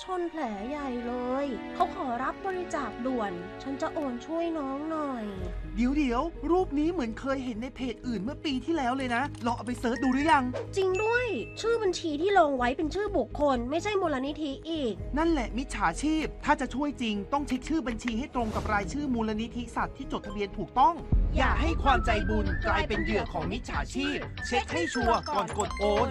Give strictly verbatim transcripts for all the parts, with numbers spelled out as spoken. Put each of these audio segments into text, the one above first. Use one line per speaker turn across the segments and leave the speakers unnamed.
นแผลใหญ่เลยเขาขอรับบริจาคด่วนฉันจะโอนช่วยน้องหน่อย
เดี๋ยวเดี๋ยวรูปนี้เหมือนเคยเห็นในเพจอื่นเมื่อปีที่แล้วเลยนะลองเอาไปเสิร์ชดูหรือยัง
จริงด้วยชื่อบัญชีที่ลงไว้เป็นชื่อบุคคลไม่ใช่มูลนิธิอีก
นั่นแหละมิจฉาชีพถ้าจะช่วยจริงต้องเช็คชื่อบัญชีให้ตรงกับรายชื่อมูลนิธิสัตว์ที่จดทะเบียนถูกต้องอย่าให้ความใจบุญกลายเป็นเหยื่อของมิจฉาชีพเช็คให้ชัวร์ก่อนกดโอน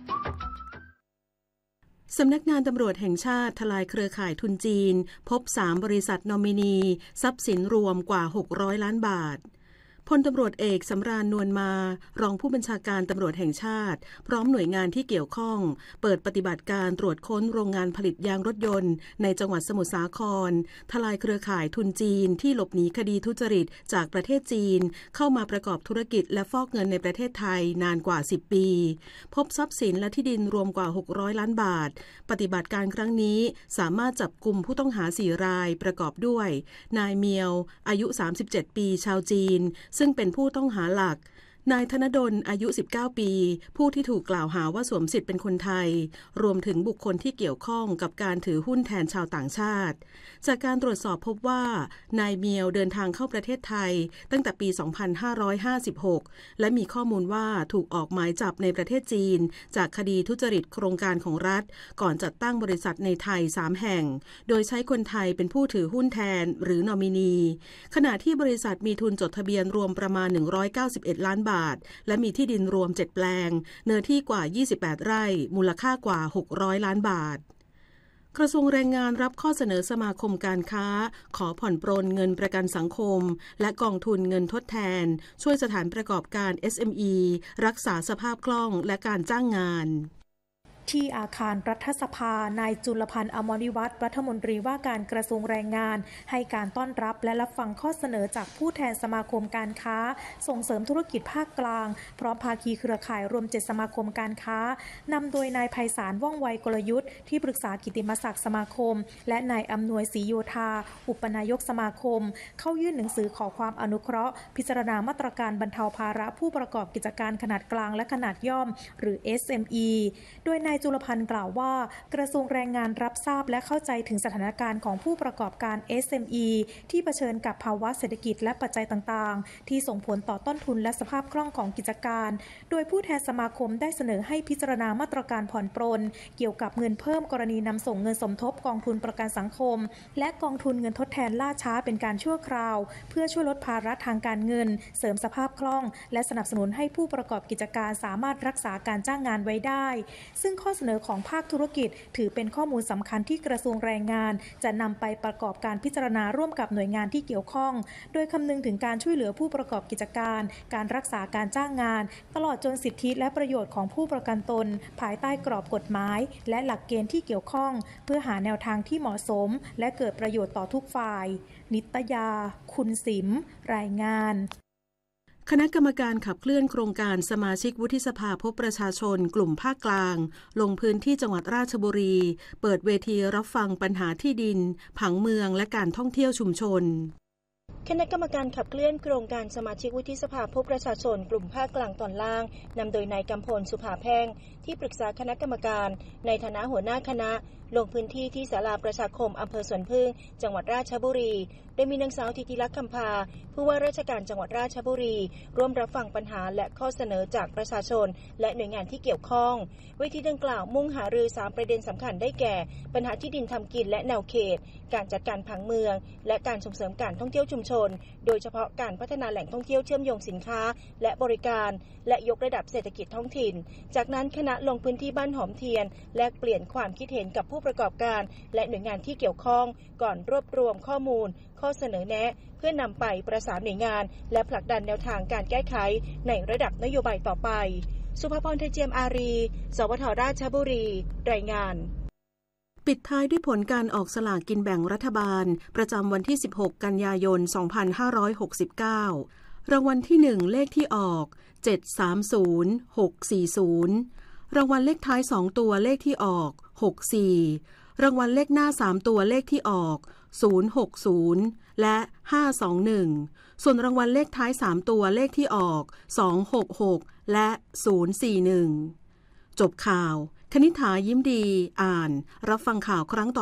สำนักงานตำรวจแห่งชาติทลายเครือข่ายทุนจีนพบสามบริษัทนอมินีทรัพย์สินรวมกว่าหกร้อยล้านบาทพลตำรวจเอกสำราญนวลมารองผู้บัญชาการตำรวจแห่งชาติพร้อมหน่วยงานที่เกี่ยวข้องเปิดปฏิบัติการตรวจค้นโรงงานผลิตยางรถยนต์ในจังหวัดสมุทรสาครทลายเครือข่ายทุนจีนที่หลบหนีคดีทุจริตจากประเทศจีนเข้ามาประกอบธุรกิจและฟอกเงินในประเทศไทยนานกว่าสิบปีพบทรัพย์สินและที่ดินรวมกว่าหกร้อยล้านบาทปฏิบัติการครั้งนี้สามารถจับกุมผู้ต้องหาสี่รายประกอบด้วยนายเมียวอายุสามสิบเจ็ดปีชาวจีนซึ่งเป็นผู้ต้องหาหลักนายธนดลอายุสิบเก้าปีผู้ที่ถูกกล่าวหาว่าสวมสิทธิ์เป็นคนไทยรวมถึงบุคคลที่เกี่ยวข้องกับการถือหุ้นแทนชาวต่างชาติจากการตรวจสอบพบว่านายเมียวเดินทางเข้าประเทศไทยตั้งแต่ปี สองพันห้าร้อยห้าสิบหก และมีข้อมูลว่าถูกออกหมายจับในประเทศจีนจากคดีทุจริตโครงการของรัฐก่อนจัดตั้งบริษัทในไทยสามแห่งโดยใช้คนไทยเป็นผู้ถือหุ้นแทนหรือนอมินีขณะที่บริษัทมีทุนจดทะเบียนรวมประมาณหนึ่งร้อยเก้าสิบเอ็ดล้านบาทและมีที่ดินรวมเจ็ดแปลงเนื้อที่กว่ายี่สิบแปดไร่มูลค่ากว่าหกร้อยล้านบาทกระทรวงแรงงานรับข้อเสนอสมาคมการค้าขอผ่อนปรนเงินประกันสังคมและกองทุนเงินทดแทนช่วยสถานประกอบการ เอส เอ็ม อี รักษาสภาพคล่องและการจ้างงาน
ที่อาคารรัฐสภานายจุลพันธ์อมรวิวัฒน์รัฐมนตรีว่าการกระทรวงแรงงานให้การต้อนรับและรับฟังข้อเสนอจากผู้แทนสมาคมการค้าส่งเสริมธุรกิจภาคกลางพร้อมภาคีเครือข่ายรวมเจ็ดสมาคมการค้านำโดยนายไพศาลว่องไวกลยุทธ์ที่ปรึกษากิตติมศักดิ์สมาคมและนายอำนวยศรีโยธาอุปนายกสมาคมเข้ายื่นหนังสือขอความอนุเคราะห์พิจารณามาตรการบรรเทาภาระผู้ประกอบกิจการขนาดกลางและขนาดย่อมหรือ เอส เอ็ม อี โดยนายจุลพันธ์กล่าวว่ากระทรวงแรงงานรับทราบและเข้าใจถึงสถานการณ์ของผู้ประกอบการ เอส เอ็ม อี ที่เผชิญกับภาวะเศรษฐกิจและปัจจัยต่างๆที่ส่งผลต่อต้นทุนและสภาพคล่องของกิจการโดยผู้แทนสมาคมได้เสนอให้พิจารณามาตรการผ่อนปรนเกี่ยวกับเงินเพิ่มกรณีนำส่งเงินสมทบกองทุนประกันสังคมและกองทุนเงินทดแทนล่าช้าเป็นการชั่วคราวเพื่อช่วยลดภาระทางการเงินเสริมสภาพคล่องและสนับสนุนให้ผู้ประกอบกิจการสามารถรักษาการจ้างงานไว้ได้ซึ่งข้อเสนอของภาคธุรกิจถือเป็นข้อมูลสำคัญที่กระทรวงแรงงานจะนำไปประกอบการพิจารณาร่วมกับหน่วยงานที่เกี่ยวข้องโดยคำนึงถึงการช่วยเหลือผู้ประกอบกิจการการรักษาการจ้างงานตลอดจนสิทธิและประโยชน์ของผู้ประกันตนภายใต้กรอบกฎหมายและหลักเกณฑ์ที่เกี่ยวข้องเพื่อหาแนวทางที่เหมาะสมและเกิดประโยชน์ต่อทุกฝ่ายนิตยาคุณสิมรายงาน
คณะกรรมการขับเคลื่อนโครงการสมาชิกวุฒิสภาพบประชาชนกลุ่มภาคกลางลงพื้นที่จังหวัดราชบุรีเปิดเวทีรับฟังปัญหาที่ดินผังเมืองและการท่องเที่ยวชุมชน
คณะกรรมการขับเคลื่อนโครงการสมาชิกวุฒิสภาพบประชาชนกลุ่มภาคกลางตอนล่างนำโดยนายกำพลสุภาแพ่งที่ปรึกษาคณะกรรมการในฐานะหัวหน้าคณะลงพื้นที่ที่ศาลาประชาคมอำเภอสวนพึ่งจังหวัดราชบุรีโดยมีนางสาวธิติลักษณ์คำพาผู้ว่าราชการจังหวัดราชบุรีร่วมรับฟังปัญหาและข้อเสนอจากประชาชนและหน่วยงานที่เกี่ยวข้องเวทีดังกล่าวมุ่งหารือสามประเด็นสำคัญได้แก่ปัญหาที่ดินทำกินและแนวเขตการจัดการผังเมืองและการส่งเสริมการท่องเที่ยวชุมชนโดยเฉพาะการพัฒนาแหล่งท่องเที่ยวเชื่อมโยงสินค้าและบริการและยกระดับเศรษฐกิจท้องถิ่นจากนั้นคณะลงพื้นที่บ้านหอมเทียนแลกเปลี่ยนความคิดเห็นกับผู้ประกอบการและหน่วยงานที่เกี่ยวข้องก่อนรวบรวมข้อมูลข้อเสนอแนะเพื่อนำไปประสานหน่วยงานและผลักดันแนวทางการแก้ไขในระดับนโยบายต่อไปสุภพร ไทยเจียมอารีสวทราชบุรีรายงาน
ปิดท้ายด้วยผลการออกสลากกินแบ่งรัฐบาลประจำวันที่สิบหกกันยายนสองพันห้าร้อยหกสิบเก้ารางวัลที่หนึ่งเลขที่ออกเจ็ด สาม ศูนย์ หก สี่ ศูนย์รางวัลเลขท้ายสองตัวเลขที่ออกหก สี่รางวัลเลขหน้าสามตัวเลขที่ออกศูนย์ หก ศูนย์และห้า สอง หนึ่งส่วนรางวัลเลขท้ายสามตัวเลขที่ออกสอง หก หกและศูนย์ สี่ หนึ่งจบข่าวคณิษฐายิ้มดีอ่านรับฟังข่าวครั้งต่อ